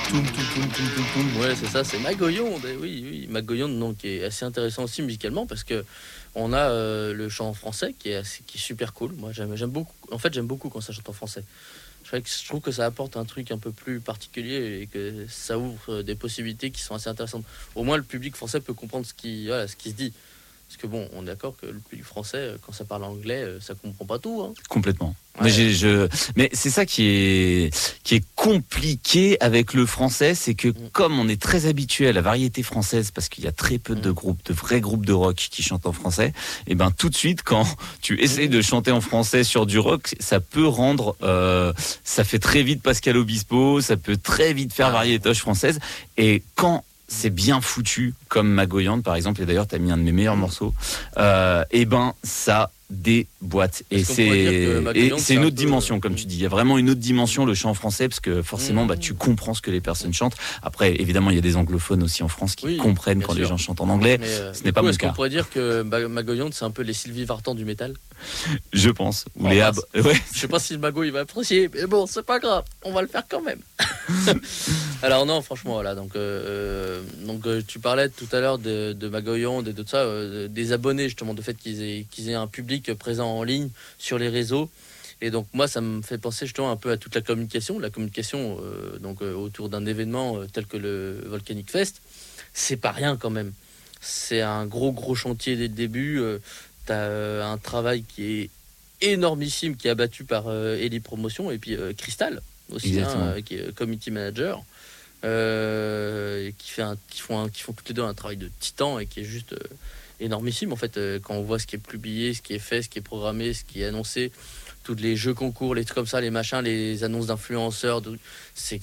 Toum, toum, toum, toum, toum, toum. Ouais, c'est ça, c'est Magoyonde. Oui, Magoyonde, donc, qui est assez intéressant aussi musicalement parce que on a le chant en français qui est super cool. Moi, j'aime beaucoup. En fait, j'aime beaucoup quand ça chante en français. Je trouve que ça apporte un truc un peu plus particulier et que ça ouvre des possibilités qui sont assez intéressantes. Au moins, le public français peut comprendre ce qui se dit. Parce que bon, on est d'accord que le public français, quand ça parle anglais, ça comprend pas tout. Hein. Complètement. Ouais. Mais c'est ça qui est compliqué avec le français, c'est que comme on est très habitué à la variété française, parce qu'il y a très peu de groupes, de vrais groupes de rock qui chantent en français, et ben tout de suite quand tu essayes de chanter en français sur du rock, ça peut rendre, ça fait très vite Pascal Obispo, ça peut très vite faire variétoche française, et quand c'est bien foutu, comme Magoyande par exemple, et d'ailleurs t'as mis un de mes meilleurs morceaux, et ben ça déboîte. Et c'est une autre dimension, comme tu dis. Il y a vraiment une autre dimension, le chant français, parce que forcément, tu comprends ce que les personnes chantent. Après, évidemment, il y a des anglophones aussi en France qui comprennent quand les gens chantent en anglais. Ce n'est pas mon cas. Est-ce qu'on pourrait dire que Magoyande, c'est un peu les Sylvie Vartan du métal? Je pense. Ou les Ab. Ouais. Je sais pas si le Mago il va apprécier, mais bon, c'est pas grave, on va le faire quand même. Alors non, franchement, voilà. Donc tu parlais tout à l'heure de Magoyande et de tout ça, des abonnés justement, de fait qu'ils aient un public présent en ligne sur les réseaux. Et donc moi, ça me fait penser justement un peu à toute la communication autour d'un événement tel que le Volcanic Fest. C'est pas rien quand même. C'est un gros chantier dès le début. T'as un travail qui est énormissime, qui est abattu par Elite Promotion et puis Crystal aussi, qui est community manager, qui font toutes les deux un travail de titan et qui est juste énormissime en fait. Quand on voit ce qui est publié, ce qui est fait, ce qui est programmé, ce qui est annoncé, tous les jeux concours, les trucs comme ça, les machins, les annonces d'influenceurs, c'est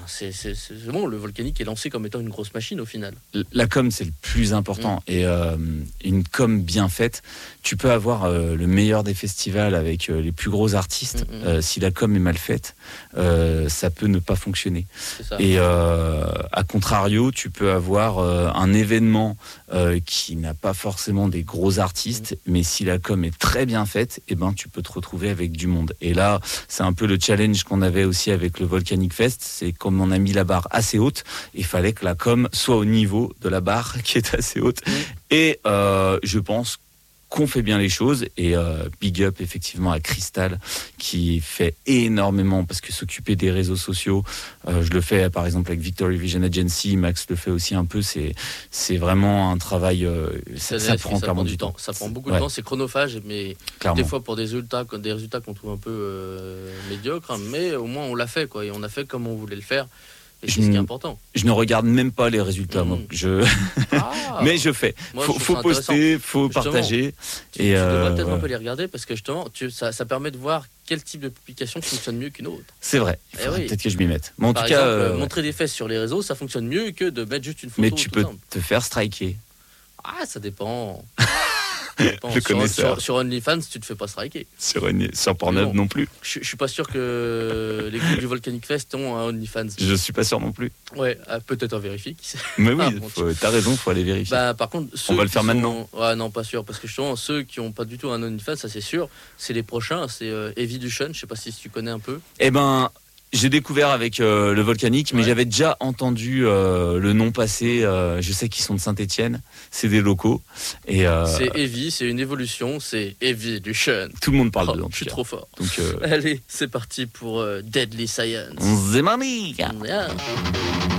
bon. Le Volcanic est lancé comme étant une grosse machine au final. La com, c'est le plus important. Et une com bien faite, tu peux avoir le meilleur des festivals avec les plus gros artistes. Si la com est mal faite, ça peut ne pas fonctionner. Et à contrario, tu peux avoir un événement qui n'a pas forcément des gros artistes, mais si la com est très bien faite, eh ben, tu peux te retrouver avec du monde. Et là, c'est un peu le challenge qu'on avait aussi avec le Volcanic Fest, c'est comme on a mis la barre assez haute, il fallait que la com soit au niveau de la barre qui est assez haute. Et je pense qu'on fait bien les choses, et big up effectivement à Crystal qui fait énormément, parce que s'occuper des réseaux sociaux, je le fais par exemple avec Victory Vision Agency, Max le fait aussi un peu, c'est vraiment un travail, ça prend clairement du temps. Ça prend beaucoup de temps, c'est chronophage, mais clairement. Des fois pour des résultats qu'on trouve un peu médiocres, hein, mais au moins on l'a fait, quoi, et on a fait comme on voulait le faire. Et c'est ce qui est important. Je ne regarde même pas les résultats, moi. Mais je fais. Faut poster, faut partager. Tu devrais peut-être un peu les regarder, parce que justement, ça permet de voir quel type de publication fonctionne mieux qu'une autre. C'est vrai. Peut-être que je m'y mette. Mais en tout cas, montrer des fesses sur les réseaux, ça fonctionne mieux que de mettre juste une photo. Mais tu peux te faire striker. Ah, ça dépend. Le connaisseur. Sur OnlyFans, tu te fais pas striker. Sur Pornhub non plus. Je suis pas sûr que les groupes du Volcanic Fest ont un OnlyFans. Je suis pas sûr non plus. Ouais, peut-être en vérifier. Mais oui, t'as raison, faut aller vérifier. Par contre, on va le faire maintenant. Non, pas sûr, parce que justement, ceux qui ont pas du tout un OnlyFans, ça c'est sûr, c'est les prochains. C'est Evidution. Je sais pas si tu connais un peu. Eh ben. J'ai découvert avec le Volcanic, mais j'avais déjà entendu le nom passer. Je sais qu'ils sont de Saint-Étienne, c'est des locaux. Et c'est Evie, c'est une évolution, c'est Evidution. Tout le monde parle dedans. Je suis trop fort. Donc, allez, c'est parti pour Deadly Science. C'est mamie.